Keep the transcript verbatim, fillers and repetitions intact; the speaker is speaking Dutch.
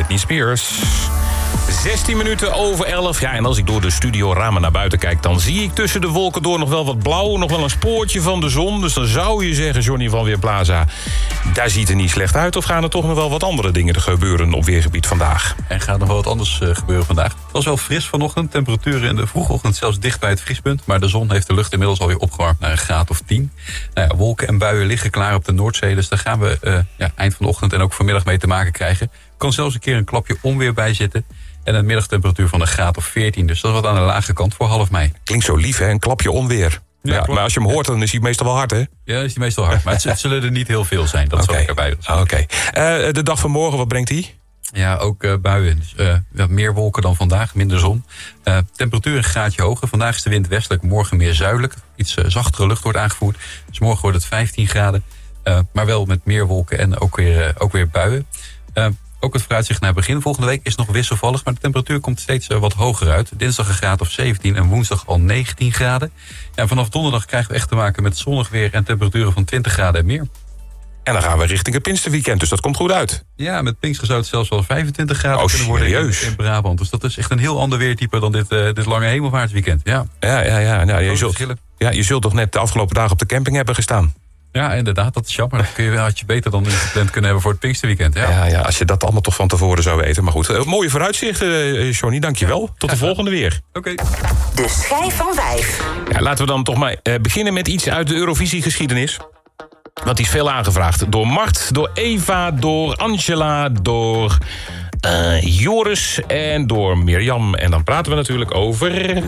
Britney Spears. zestien minuten over elf. Ja, en als ik door de studioramen naar buiten kijk, dan zie ik tussen de wolken door nog wel wat blauw. Nog wel een spoortje van de zon. Dus dan zou je zeggen, Johnny van Weerplaza, daar ziet het niet slecht uit. Of gaan er toch nog wel wat andere dingen gebeuren op weergebied vandaag? En gaat nog wel wat anders uh, gebeuren vandaag. Het was wel fris vanochtend. Temperaturen in de vroege ochtend zelfs dicht bij het vriespunt. Maar de zon heeft de lucht inmiddels alweer opgewarmd naar een graad of tien. Nou ja, wolken en buien liggen klaar op de Noordzee. Dus daar gaan we uh, ja, eind van de ochtend en ook vanmiddag mee te maken krijgen. Er kan zelfs een keer een klapje onweer bij zitten. En een middagtemperatuur van een graad of veertien. Dus dat is wat aan de lage kant voor half mei. Klinkt zo lief, hè? Een klapje onweer. Ja, ja, maar als je hem hoort, dan is hij meestal wel hard, hè? Ja, dan is hij meestal hard. Maar het, het zullen er niet heel veel zijn. Dat okay. zal ik erbij Oké. Okay. Uh, de dag van morgen, wat brengt hij? Ja, ook uh, buien. Dus, uh, wat meer wolken dan vandaag, minder zon. Uh, temperatuur een graadje hoger. Vandaag is de wind westelijk, morgen meer zuidelijk. Iets uh, zachtere lucht wordt aangevoerd. Dus morgen wordt het vijftien graden. Uh, maar wel met meer wolken en ook weer, uh, ook weer buien. Uh, Ook het vooruitzicht naar begin volgende week is nog wisselvallig, maar de temperatuur komt steeds wat hoger uit. Dinsdag een graad of zeventien en woensdag al negentien graden. Ja, vanaf donderdag krijgen we echt te maken met zonnig weer en temperaturen van twintig graden en meer. En dan gaan we richting het Pinksterweekend, dus dat komt goed uit. Ja, met Pinkster zou het zelfs wel vijfentwintig graden oh, kunnen worden in, in Brabant. Dus dat is echt een heel ander weertype dan dit, uh, dit lange hemelvaartsweekend. Ja, ja, ja. ja. Nou, je, zult, ja je zult toch net de afgelopen dagen op de camping hebben gestaan? Ja, inderdaad, dat is jammer. Dat kun je, had je beter dan gepland kunnen hebben voor het Pinksterweekend. Ja. Ja, ja, als je dat allemaal toch van tevoren zou weten. Maar goed, uh, mooie vooruitzichten, uh, Johnny, dankjewel. Ja. Tot de volgende weer. Oké. Okay. De schijf van vijf. Ja, laten we dan toch maar uh, beginnen met iets uit de Eurovisiegeschiedenis. Want die is veel aangevraagd. Door Mart, door Eva, door Angela, door uh, Joris en door Mirjam. En dan praten we natuurlijk over...